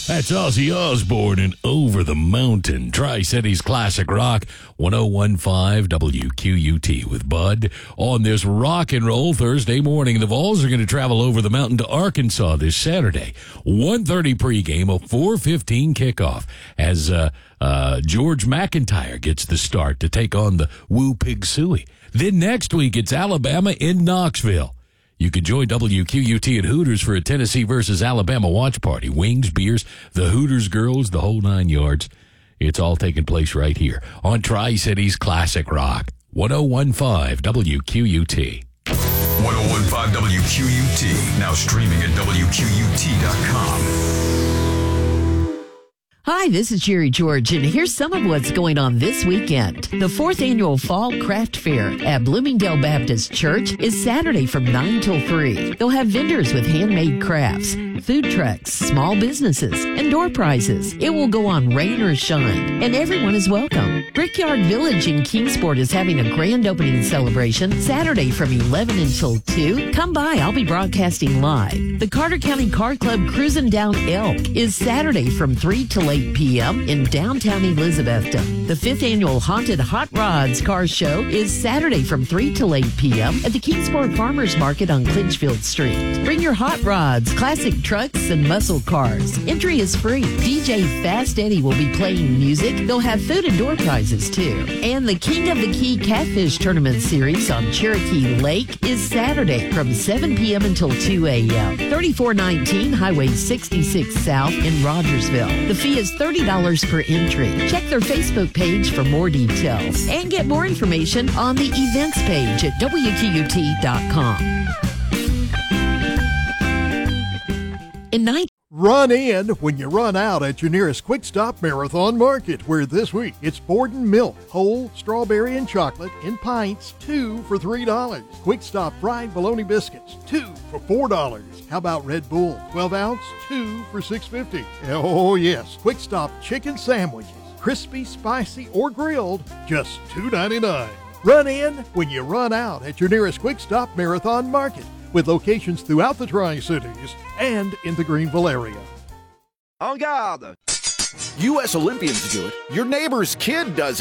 That's Ozzy Osbourne and Over the Mountain. Tri-Cities Classic Rock, 1015 WQUT with Bud. On this rock and roll Thursday morning, the Vols are going to travel over the mountain to Arkansas this Saturday. 1:30 pregame, a 4:15 kickoff as George McIntyre gets the start to take on the Woo Pig Sooie. Then next week, it's Alabama in Knoxville. You can join WQUT at Hooters for a Tennessee versus Alabama watch party. Wings, beers, the Hooters girls, the whole 9 yards. It's all taking place right here on Tri-Cities Classic Rock. 1015 WQUT. 1015 WQUT. Now streaming at WQUT.com. Hi, this is Jerry George, and here's some of what's going on this weekend. The 4th Annual Fall Craft Fair at Bloomingdale Baptist Church is Saturday from 9 till 3. They'll have vendors with handmade crafts, food trucks, small businesses, and door prizes. It will go on rain or shine, and everyone is welcome. Brickyard Village in Kingsport is having a grand opening celebration Saturday from 11 until 2. Come by, I'll be broadcasting live. The Carter County Car Club Cruisin' Down Elk is Saturday from 3 till 8 p.m. in downtown Elizabethton. The 5th Annual Haunted Hot Rods Car Show is Saturday from 3 till 8 p.m. at the Kingsport Farmers Market on Clinchfield Street. Bring your hot rods, classic trucks, and muscle cars. Entry is free. DJ Fast Eddie will be playing music. They'll have food and door prizes, too. And the King of the Key Catfish Tournament Series on Cherokee Lake is Saturday from 7 p.m. until 2 a.m. 3419 Highway 66 South in Rogersville. The fee is $30 per entry. Check their Facebook page for more details and get more information on the events page at WQUT.com. Run in when you run out at your nearest Quick Stop Marathon Market, where this week it's Borden milk, whole, strawberry, and chocolate in pints, 2 for $3. Quick Stop fried bologna biscuits, 2 for $4. How about Red Bull, 12 ounce, 2 for $6.50. Oh yes, Quick Stop chicken sandwiches, crispy, spicy, or grilled, just $2.99. Run in when you run out at your nearest Quick Stop Marathon Market, with locations throughout the Tri-Cities and in the Greenville area. En garde! U.S. Olympians do it. Your neighbor's kid does it.